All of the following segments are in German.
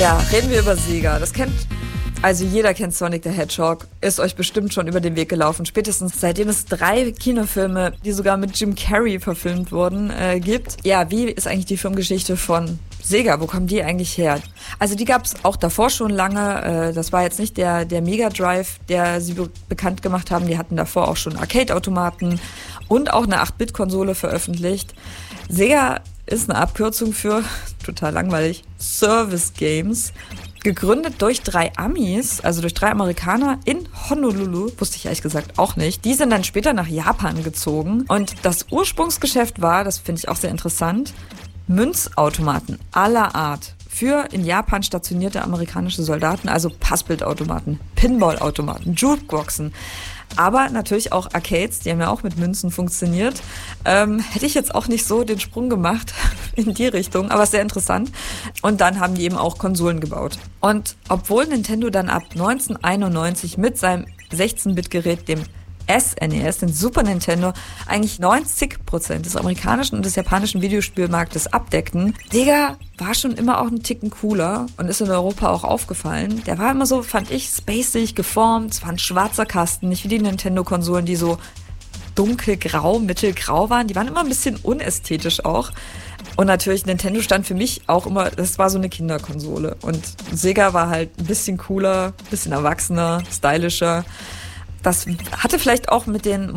Ja, reden wir über Sega. Also jeder kennt Sonic the Hedgehog, ist euch bestimmt schon über den Weg gelaufen. Spätestens seitdem es 3 Kinofilme, die sogar mit Jim Carrey verfilmt wurden, gibt. Ja, wie ist eigentlich die Filmgeschichte von Sega? Wo kommen die eigentlich her? Also die gab es auch davor schon lange. Das war jetzt nicht der Mega Drive, der sie bekannt gemacht haben. Die hatten davor auch schon Arcade-Automaten und auch eine 8-Bit-Konsole veröffentlicht. Sega ist eine Abkürzung für, total langweilig, Service Games. Gegründet durch 3 Amis, also durch 3 Amerikaner in Honolulu, wusste ich ehrlich gesagt auch nicht. Die sind dann später nach Japan gezogen und das Ursprungsgeschäft war, das finde ich auch sehr interessant, Münzautomaten aller Art für in Japan stationierte amerikanische Soldaten, also Passbildautomaten, Pinballautomaten, Jukeboxen. Aber natürlich auch Arcades, die haben ja auch mit Münzen funktioniert. Hätte ich jetzt auch nicht so den Sprung gemacht in die Richtung, aber sehr interessant. Und dann haben die eben auch Konsolen gebaut. Und obwohl Nintendo dann ab 1991 mit seinem 16-Bit-Gerät, dem SNES, den Super Nintendo, eigentlich 90% des amerikanischen und des japanischen Videospielmarktes abdeckten. Sega war schon immer auch einen Ticken cooler und ist in Europa auch aufgefallen. Der war immer so, fand ich, spacig geformt. Es war ein schwarzer Kasten, nicht wie die Nintendo-Konsolen, die so dunkelgrau, mittelgrau waren. Die waren immer ein bisschen unästhetisch auch. Und natürlich, Nintendo stand für mich auch immer, das war so eine Kinderkonsole. Und Sega war halt ein bisschen cooler, ein bisschen erwachsener, stylischer. Das hatte vielleicht auch mit dem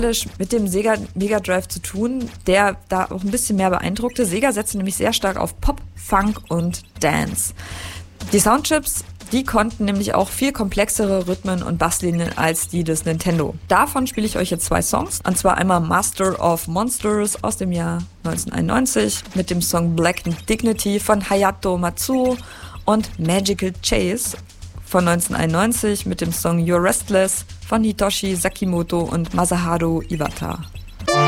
Sega Mega Drive zu tun, der da auch ein bisschen mehr beeindruckte. Sega setzte nämlich sehr stark auf Pop, Funk und Dance. Die Soundchips, die konnten nämlich auch viel komplexere Rhythmen und Basslinien als die des Nintendo. Davon spiele ich euch jetzt 2 Songs. Und zwar einmal Master of Monsters aus dem Jahr 1991 mit dem Song Black Dignity von Hayato Matsuo und Magical Chase von 1991 mit dem Song You're Restless von Hitoshi Sakimoto und Masaharu Iwata.